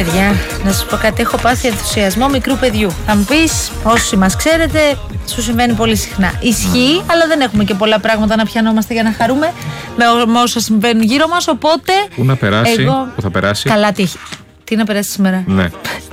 Παιδιά, να σας πω κάτι, έχω πάθει ενθουσιασμό μικρού παιδιού. Θα μου πεις, όσοι μας ξέρετε, σου συμβαίνει πολύ συχνά. Ισχύει, αλλά δεν έχουμε και πολλά πράγματα να πιανόμαστε για να χαρούμε με όσα συμβαίνουν γύρω μας, οπότε... Πού να περάσει, πού θα περάσει. Καλά, τι να περάσει σήμερα. Ναι.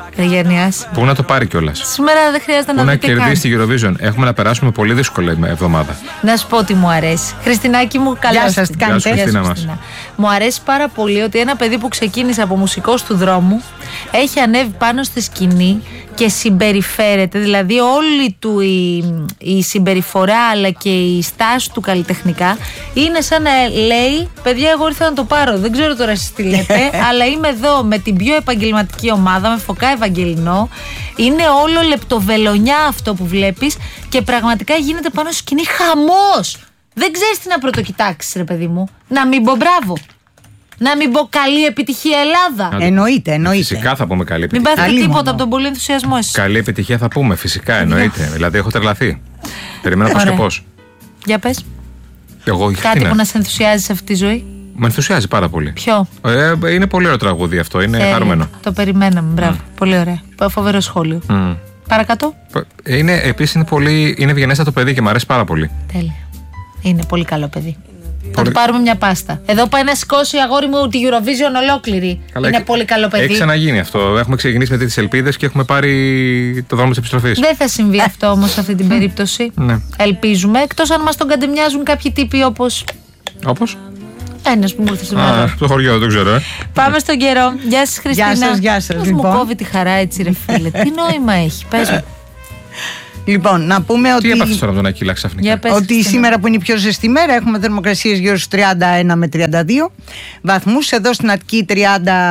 Πού να το πάρει κιόλας. Σήμερα δεν χρειάζεται να δείτε καν. Πού να κερδίσει τη Eurovision. Έχουμε να περάσουμε πολύ δύσκολη εβδομάδα. Να σου πω τι μου αρέσει. Χριστινάκη μου, καλά. Γεια σας, τι κάνετε. Γεια σας, Χριστίνα. Μου αρέσει πάρα πολύ ότι ένα παιδί που ξεκίνησε από μουσικός του δρόμου έχει ανέβει πάνω στη σκηνή και συμπεριφέρεται, δηλαδή όλη του η συμπεριφορά αλλά και η στάση του καλλιτεχνικά είναι σαν να λέει, παιδιά, εγώ ήρθα να το πάρω, δεν ξέρω τώρα εσείς τι λέτε, αλλά είμαι εδώ με την πιο επαγγελματική ομάδα, με Φωκά Ευαγγελινό, είναι όλο λεπτοβελονιά αυτό που βλέπεις και πραγματικά γίνεται πάνω στη σκηνή χαμός. Δεν ξέρεις τι να πρωτοκοιτάξεις, ρε παιδί μου, να μην πω μπράβο. Να μην πω καλή επιτυχία Ελλάδα. Εννοείται. Φυσικά θα πούμε καλή επιτυχία. Μην πάθετε τίποτα από τον πολύ ενθουσιασμό εσείς. Καλή επιτυχία θα πούμε, φυσικά, εννοείται. Δηλαδή έχω τρελαθεί. Περιμένω πώς και πώς. Για πες. Εγώ, κάτι που να σε ενθουσιάζει σε αυτή τη ζωή. Με ενθουσιάζει πάρα πολύ. Ποιο? Είναι πολύ ωραίο τραγούδι αυτό, είναι χαρούμενο. Το περιμέναμε, μπράβο. Πολύ ωραία. Φοβερό σχόλιο. Παρακάτω. Επίσης είναι ευγενέστατο παιδί και μου αρέσει πάρα πολύ. Τέλεια. Είναι πολύ καλό παιδί. Θα του πάρουμε μια πάστα. Εδώ πάει να σηκώσει, αγόρι μου, τη Eurovision ολόκληρη. Καλά, είναι πολύ καλό παιδί. Έχει ξαναγίνει αυτό. Έχουμε ξεκινήσει με τις ελπίδες και έχουμε πάρει το δρόμο της επιστροφής. Δεν θα συμβεί αυτό όμως σε αυτή την περίπτωση. Ναι. Ελπίζουμε. Εκτός αν μας τον κατεμοιάζουν κάποιοι τύποι όπως. Όπως? Ένας που μου ήρθε σήμερα. Στο χωριό, δεν ξέρω. Πάμε στον καιρό. Γεια σας, Χριστίνα. Γεια σας. Μου κόβει τη χαρά έτσι, ρε φίλε. Τι νόημα έχει, πες μου. Λοιπόν, να πούμε ότι. Τι έπαθες τώρα με τον Ακύλα ξαφνικά? Ότι σήμερα που είναι η πιο ζεστή μέρα έχουμε θερμοκρασίες γύρω στους 31 με 32 βαθμούς. Εδώ στην Αττική 29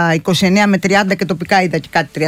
με 30 και τοπικά είδα και κάτι 31.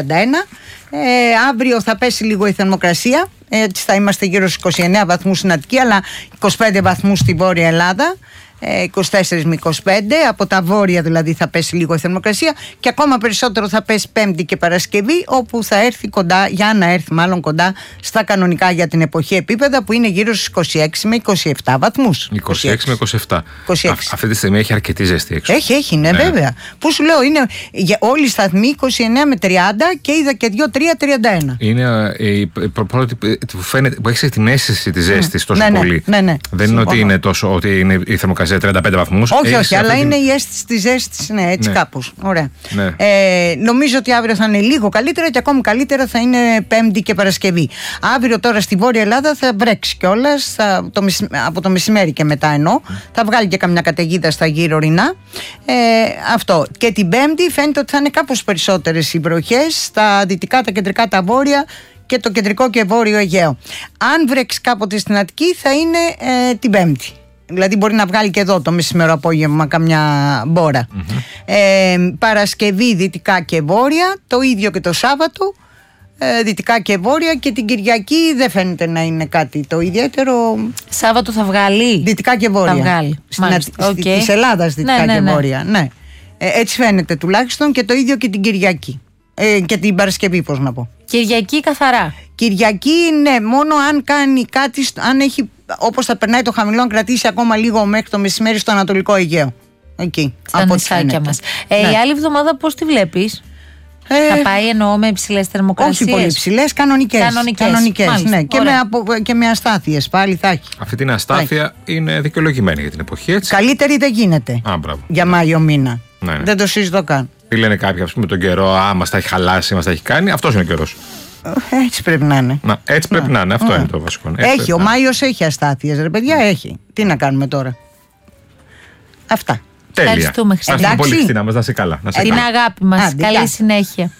Αύριο θα πέσει λίγο η θερμοκρασία. Έτσι θα είμαστε γύρω στους 29 βαθμούς στην Αττική, αλλά 25 βαθμούς στη Βόρεια Ελλάδα. 24 με 25, από τα βόρεια δηλαδή θα πέσει λίγο η θερμοκρασία και ακόμα περισσότερο θα πέσει Πέμπτη και Παρασκευή, όπου θα έρθει κοντά, για να έρθει μάλλον κοντά στα κανονικά για την εποχή επίπεδα που είναι γύρω στους 26 με 27 βαθμούς. 26 με 27. Αυτή τη στιγμή έχει αρκετή ζέστη έξω. Έχει, ναι, βέβαια. Πού σου λέω, είναι για όλοι οι σταθμοί 29 με 30 και είδα και 2-3-31. Είναι η πρώτη που έχει την αίσθηση τη ζέστη τόσο πολύ. Ναι. Δεν είναι ότι είναι τόσο, ότι είναι η θερμοκρασία 35 βαθμούς. Όχι, αλλά είναι η αίσθηση της ζέστης, ναι, έτσι κάπως. Ωραία. Ναι. Νομίζω ότι αύριο θα είναι λίγο καλύτερα και ακόμη καλύτερα θα είναι Πέμπτη και Παρασκευή. Αύριο τώρα στη Βόρεια Ελλάδα θα βρέξει κιόλας, από το μεσημέρι και μετά θα βγάλει και καμιά καταιγίδα στα γύρω ορεινά. Αυτό. Και την Πέμπτη φαίνεται ότι θα είναι κάπως περισσότερες οι βροχές στα δυτικά, τα κεντρικά, τα βόρεια και το κεντρικό και βόρειο Αιγαίο. Αν βρέξει κάποτε στην Αττική θα είναι την Πέμπτη. Δηλαδή μπορεί να βγάλει και εδώ το μεσημέρο απόγευμα καμιά μπόρα. Παρασκευή δυτικά και βόρεια, το ίδιο και το Σάββατο, δυτικά και βόρεια, και την Κυριακή δεν φαίνεται να είναι κάτι το ιδιαίτερο. Σάββατο θα βγάλει. Δυτικά και βόρεια. Θα βγάλει. Της Ελλάδας δυτικά και βόρεια. Ναι. Έτσι φαίνεται τουλάχιστον, και το ίδιο και την Κυριακή. Και την Παρασκευή, πώς να πω. Κυριακή καθαρά. Κυριακή, ναι, μόνο αν κάνει κάτι, αν έχει, όπως θα περνάει το χαμηλό, να κρατήσει ακόμα λίγο μέχρι το μεσημέρι στο Ανατολικό Αιγαίο. Εκεί. Στα νησάκια μας. Η άλλη εβδομάδα πώς τη βλέπεις? Θα πάει, εννοώ, με υψηλές θερμοκρασίες? Όχι πολύ υψηλές, κανονικές. Ναι. Και με αστάθειες πάλι θα έχει. Αυτή την αστάθεια είναι δικαιολογημένη για την εποχή, έτσι. Καλύτερη δεν γίνεται για Μάιο μήνα. Ναι. Δεν το συζητώ καν. Τι λένε κάποιοι, ας πούμε, τον καιρό, μας τα έχει χαλάσει, μας τα έχει κάνει. Αυτός είναι ο καιρός. Έτσι πρέπει να είναι. Έτσι πρέπει να είναι. Αυτό είναι το βασικό. Έχει, ο Μάιος έχει αστάθειες, ρε παιδιά, έχει. Τι να κάνουμε τώρα. Αυτά. Τέλεια. Ευχαριστούμε, Χριστίνα. Ευχαριστούμε πολύ, Χριστίνα μας. Να είσαι καλά. Την αγάπη μας. Καλή συνέχεια.